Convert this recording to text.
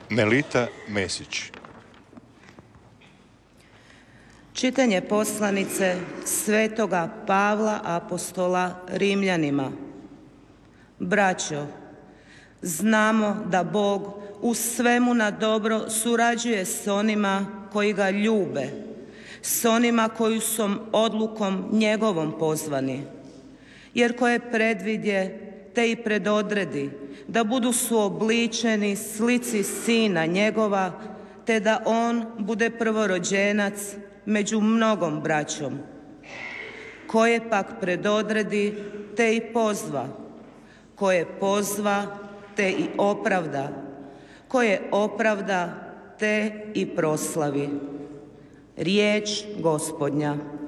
Melita Mesić. Čitanje poslanice Svetoga Pavla apostola Rimljanima. Braćo, znamo da Bog u svemu na dobro surađuje s onima koji ga ljube, s onima koji su odlukom njegovom pozvani. Jer koje predvidje, te i predodredi, da budu suobličeni slici Sina njegova, te da on bude prvorođenac među mnogom braćom. Koje pak predodredi, te i pozva. Koje pozva, te i opravda. Koje opravda, te i proslavi. Riječ Gospodnja.